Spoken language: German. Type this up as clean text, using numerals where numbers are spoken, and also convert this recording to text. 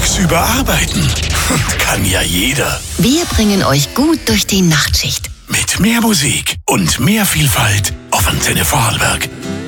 Tagsüber arbeiten? Kann ja jeder. Wir bringen euch gut durch die Nachtschicht. Mit mehr Musik und mehr Vielfalt auf Antenne Vorarlberg.